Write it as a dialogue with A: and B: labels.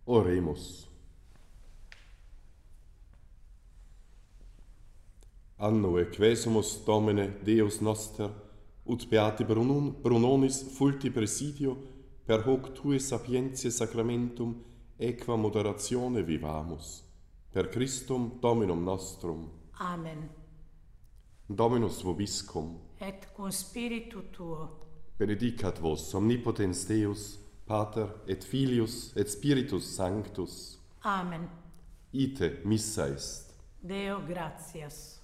A: Oremus. Anno quesumus Domine Deus noster, ut beati Brunonis fulti presidio, per hoc tue sapientiae sacramentum equa moderatione vivamus. Per Christum Dominum nostrum.
B: Amen.
A: Dominus vobiscum.
B: Et cum spiritu tuo.
A: Benedicat vos omnipotens Deus, Pater et Filius et Spiritus Sanctus.
B: Amen.
A: Ite missa est.
B: Deo gratias.